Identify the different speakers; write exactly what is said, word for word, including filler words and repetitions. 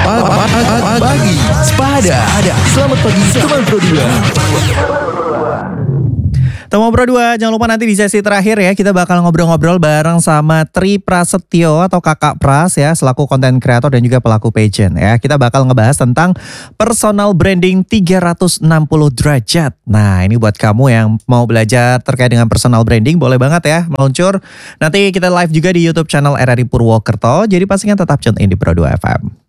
Speaker 1: Pagi Sepada. Selamat pagi teman Pro dua.
Speaker 2: Teman Pro dua, jangan lupa nanti di sesi terakhir ya kita bakal ngobrol-ngobrol bareng sama Tri Prasetyo atau Kakak Pras ya, selaku konten kreator dan juga pelaku pageant ya. Kita bakal ngebahas tentang personal branding tiga ratus enam puluh derajat. Nah, ini buat kamu yang mau belajar terkait dengan personal branding, boleh banget ya meluncur. Nanti kita live juga di YouTube channel R R I Purwokerto. Jadi pastikan tetap tune in di Pro dua F M.